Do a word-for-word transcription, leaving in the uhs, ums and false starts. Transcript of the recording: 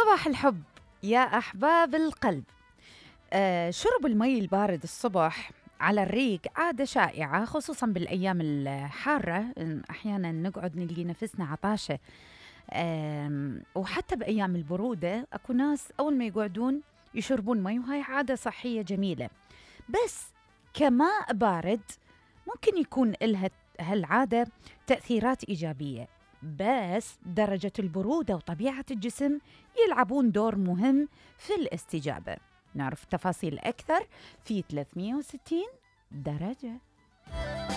صباح الحب يا أحباب القلب. آه شرب المي البارد الصبح على الريق عادة شائعة، خصوصا بالأيام الحارة. أحيانا نقعد نلقي نفسنا عطاشة، آم، وحتى بأيام البرودة أكو ناس أول ما يقعدون يشربون مي، وهي عادة صحية جميلة. بس كماء بارد ممكن يكون لها هالعادة تأثيرات إيجابية، بس درجة البرودة وطبيعة الجسم يلعبون دور مهم في الاستجابة. نعرف تفاصيل أكثر في ثلاثمية وستين درجة.